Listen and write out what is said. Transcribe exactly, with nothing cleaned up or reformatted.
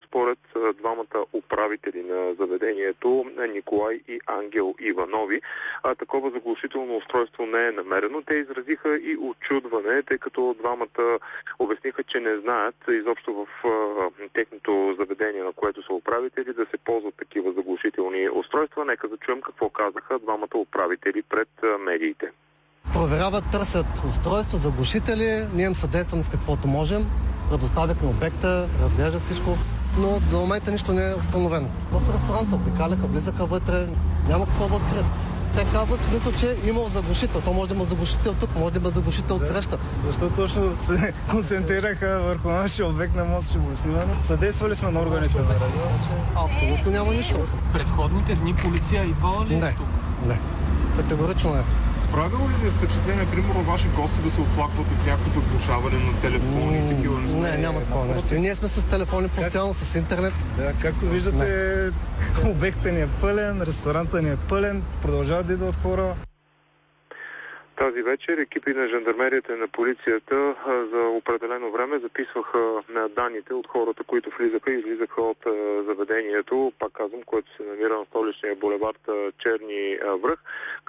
според двамата управители на заведението, Николай и Ангел Иванови, а, такова заглушително устройство не е намерено. Те изразиха и очудване, тъй като двамата обясниха, че не знаят изобщо в а, техното заведение, на което са управители, да се ползват такива заглушителни устройства. Нека да чуем какво казаха двамата управители пред а, медиите. Проверяват, търсят устройства, заглушители, ние им съдействаме с каквото можем, предоставяхме обекта, разглеждат всичко, но за момента нищо не е установено. В ресторанта обикаляха, влизаха вътре, няма какво да открият. Те казват, мисля, че имал заглушител. То може да има заглушител тук, може да има заглушител от среща. Защо точно се концентрираха върху нашия обект на мостовото снимане? Съдействали сме на органите на реда. Абсолютно няма нищо. Предходните дни полиция идвала ли не, тук? Не, категорично не. Правило ли ви е впечатление, примерно, ваши гости да се оплакват от някакво заглушаване на телефони и такива неща? Не, няма такова нещо. И ние сме с телефони постоянно, с интернет. Да, както виждате, обектът ни е пълен, ресторанта ни е пълен, продължават да идват хора. Тази вечер екипи на жандармерията и на полицията за определено време записваха данните от хората, които влизаха и излизаха от заведението, пак казвам, което се намира на столичния булевард Черни връх,